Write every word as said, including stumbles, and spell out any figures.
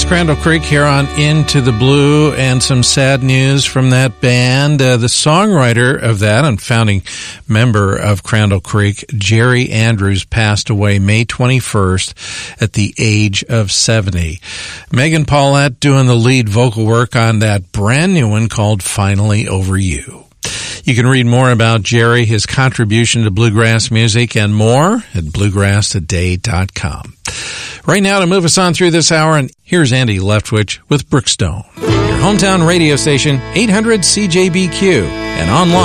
Crandall Creek here on Into the Blue, and some sad news from that band. Uh, the songwriter of that and founding member of Crandall Creek, Jerry Andrews, passed away May twenty-first at the age of seventy. Megan Paulette doing the lead vocal work on that brand new one called Finally Over You. You can read more about Jerry, his contribution to bluegrass music, and more at bluegrass today dot com. Right now, to move us on through this hour, and here's Andy Leftwich with Brookstone, your hometown radio station, eight hundred C J B Q, and online